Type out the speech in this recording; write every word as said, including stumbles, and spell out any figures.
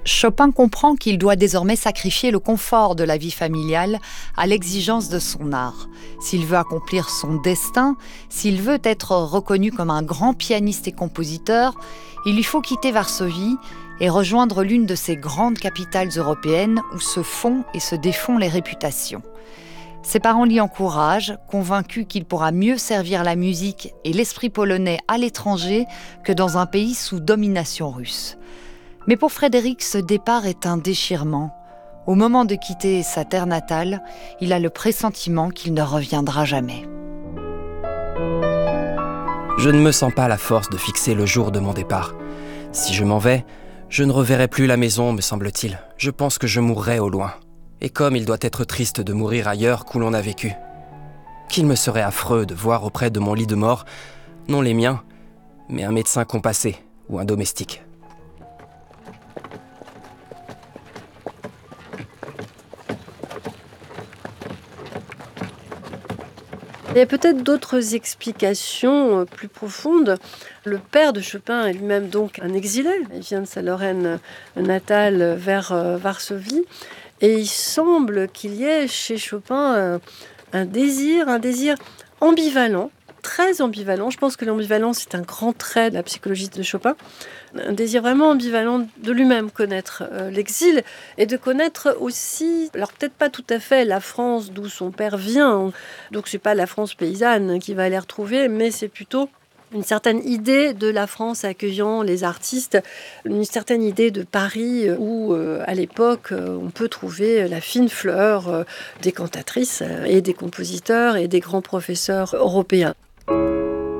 Chopin comprend qu'il doit désormais sacrifier le confort de la vie familiale à l'exigence de son art. S'il veut accomplir son destin, s'il veut être reconnu comme un grand pianiste et compositeur, il lui faut quitter Varsovie et rejoindre l'une de ces grandes capitales européennes où se font et se défont les réputations. Ses parents l'y encouragent, convaincus qu'il pourra mieux servir la musique et l'esprit polonais à l'étranger que dans un pays sous domination russe. Mais pour Frédéric, ce départ est un déchirement. Au moment de quitter sa terre natale, il a le pressentiment qu'il ne reviendra jamais. Je ne me sens pas la force de fixer le jour de mon départ. Si je m'en vais, je ne reverrai plus la maison, me semble-t-il. Je pense que je mourrai au loin. Et comme il doit être triste de mourir ailleurs qu'où l'on a vécu. Qu'il me serait affreux de voir auprès de mon lit de mort, non les miens, mais un médecin compassé ou un domestique. Il y a peut-être d'autres explications plus profondes. Le père de Chopin est lui-même donc un exilé. Il vient de sa Lorraine natale vers Varsovie. Et il semble qu'il y ait chez Chopin un désir, un désir ambivalent, très ambivalent. Je pense que l'ambivalence est un grand trait de la psychologie de Chopin. Un désir vraiment ambivalent de lui-même connaître euh, l'exil et de connaître aussi, alors peut-être pas tout à fait la France d'où son père vient. Donc c'est pas la France paysanne qui va aller retrouver, mais c'est plutôt une certaine idée de la France accueillant les artistes, une certaine idée de Paris où, euh, à l'époque, euh, on peut trouver la fine fleur euh, des cantatrices et des compositeurs et des grands professeurs européens.